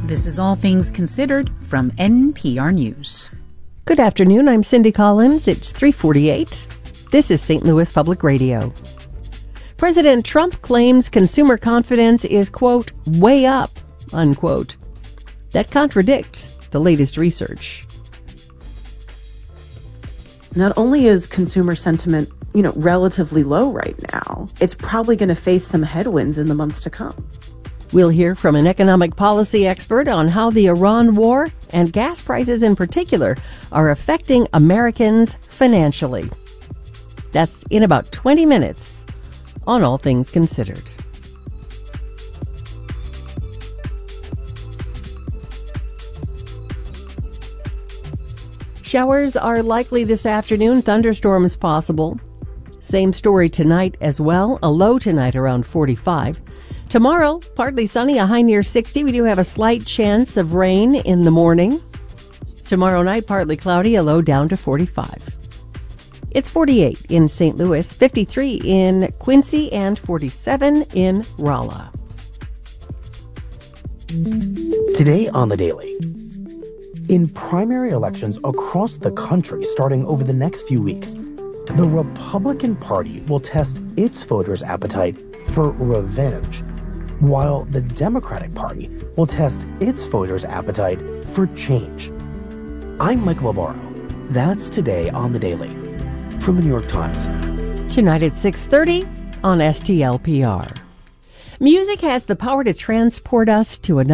This is All Things Considered from NPR News. Good afternoon. I'm Cindy Collins. It's 3:48. This is St. Louis Public Radio. President Trump claims consumer confidence is, quote, way up, unquote. That contradicts the latest research. Not only is consumer sentiment, relatively low right now, it's probably going to face some headwinds in the months to come. We'll hear from an economic policy expert on how the Iran war and gas prices in particular are affecting Americans financially. That's in about 20 minutes on All Things Considered. Showers are likely this afternoon, thunderstorms possible. Same story tonight as well, a low tonight around 45. Tomorrow, partly sunny, a high near 60. We do have a slight chance of rain in the morning. Tomorrow night, partly cloudy, a low down to 45. It's 48 in St. Louis, 53 in Quincy, and 47 in Rolla. Today on The Daily. In primary elections across the country starting over the next few weeks, the Republican Party will test its voters' appetite for revenge, while the Democratic Party will test its voters' appetite for change. I'm Michael Barbaro. That's today on The Daily from the New York Times. Tonight at 6:30 on STLPR. Music has the power to transport us to another